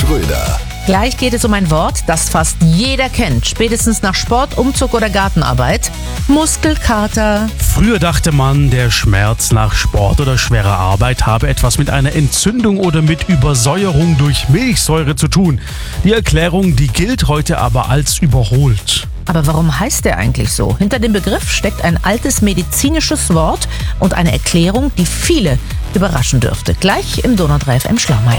Schröder. Gleich geht es um ein Wort, das fast jeder kennt, spätestens nach Sport, Umzug oder Gartenarbeit. Muskelkater. Früher dachte man, der Schmerz nach Sport oder schwerer Arbeit habe etwas mit einer Entzündung oder mit Übersäuerung durch Milchsäure zu tun. Die Erklärung, die gilt heute aber als überholt. Aber warum heißt der eigentlich so? Hinter dem Begriff steckt ein altes medizinisches Wort und eine Erklärung, die viele überraschen dürfte. Gleich im Donau 3 FM Schlaumeier.